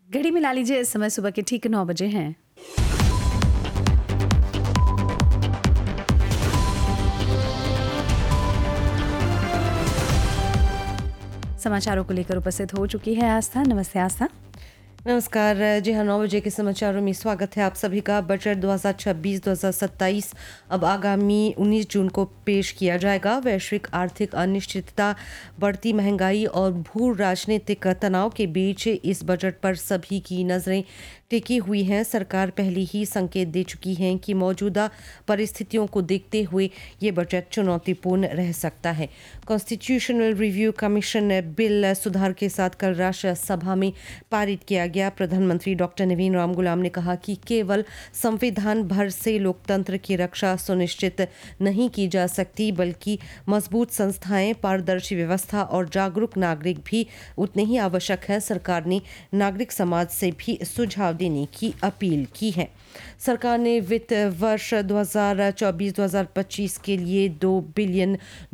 घड़ी मिला लीजिए, इस समय सुबह के ठीक 9 बजे हैं। समाचारों को लेकर उपस्थित हो चुकी है आस्था। नमस्ते आस्था। नमस्कार। जी हाँ, 9 बजे के समाचारों में स्वागत है आप सभी का। बजट 2026-2027 अब आगामी 19 जून को पेश किया जाएगा। वैश्विक आर्थिक अनिश्चितता, बढ़ती महंगाई और भू राजनीतिक तनाव के बीच इस बजट पर सभी की नजरें टिकी हुई हैं। सरकार पहले ही संकेत दे चुकी है कि मौजूदा परिस्थितियों को देखते हुए ये बजट चुनौतीपूर्ण रह सकता है। कॉन्स्टिट्यूशनल रिव्यू कमीशन बिल सुधार के साथ कल राज्यसभा में पारित किया गया। प्रधानमंत्री डॉक्टर नवीन राम गुलाम ने कहा कि केवल संविधान भर से लोकतंत्र की रक्षा सुनिश्चित नहीं की जा सकती, बल्कि मजबूत संस्थाएं, पारदर्शी व्यवस्था और जागरूक नागरिक भी उतने ही आवश्यक है। सरकार ने नागरिक समाज से भी सुझाव देने की अपील की है। सरकार ने वित्त वर्ष 2024-2025 के लिए 2 बिलियन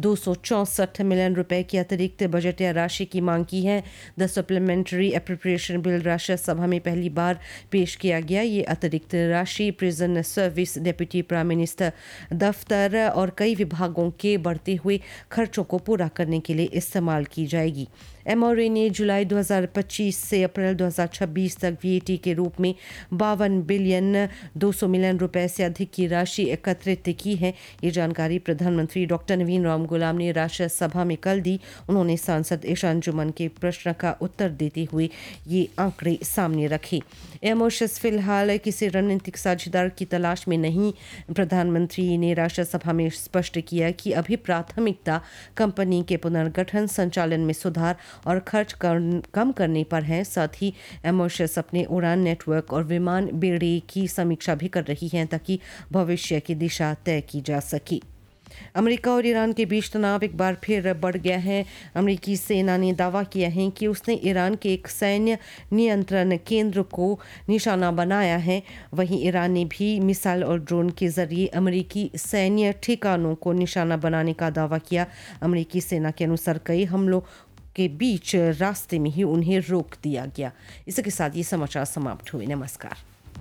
264 मिलियन रुपए की अतिरिक्त बजटीय राशि की मांग की है। The supplementary appropriation bill Rajya Sabha में पहली बार पेश किया गया। ये अतिरिक्त राशि prison service, deputy prime minister दफ्तर और कई विभागों के बढ़ते हुए खर्चों को पूरा करने के लिए इस्तेमाल की जाएगी। एमओए ने जुलाई 2025 से अप्रैल 2026 तक वीएटी के रूप में 52 बिलियन 200 मिलियन रुपए से अधिक की राशि एकत्रित की है। ये जानकारी प्रधानमंत्री डॉक्टर नवीन राम गुलाम ने राज्यसभा में कल दी। उन्होंने सांसद ईशान जुमन के प्रश्न का उत्तर देते हुए ये आंकड़े सामने रखे। एमओएस फिलहाल किसी रणनीतिक साझेदार की तलाश में नहीं। प्रधानमंत्री ने राज्यसभा में स्पष्ट किया कि अभी प्राथमिकता कंपनी के पुनर्गठन, संचालन में सुधार और खर्च कम करने पर है। साथ ही एमओएस अपने उड़ान नेटवर्क और विमान बेड़े की समीक्षा भी कर रही है ताकि भविष्य की दिशा तय की जा सके। अमेरिका और ईरान के बीच तनाव एक बार फिर बढ़ गया है। अमेरिकी सेना ने दावा किया है कि उसने ईरान के एक सैन्य नियंत्रण केंद्र को निशाना बनाया है। वहीं ईरान ने भी मिसाइल और ड्रोन के जरिए अमेरिकी सैन्य ठिकानों को निशाना बनाने का दावा किया। अमेरिकी सेना के अनुसार कई हमलों के बीच रास्ते में ही उन्हें रोक दिया गया। इसके साथ ये समाचार समाप्त हुए। नमस्कार।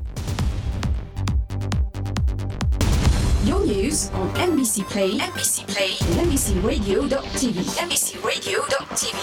Your news on NBC Play, and NBCRadio.tv. NBCRadio.tv.